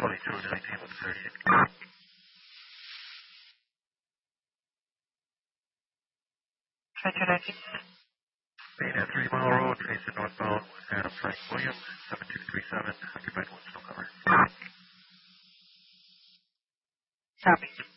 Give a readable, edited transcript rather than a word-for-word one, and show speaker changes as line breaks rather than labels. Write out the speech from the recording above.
2219.
Main at 3 Mile Road, facing northbound, Frank Williams, 7237, occupied one snow cover.
Copy.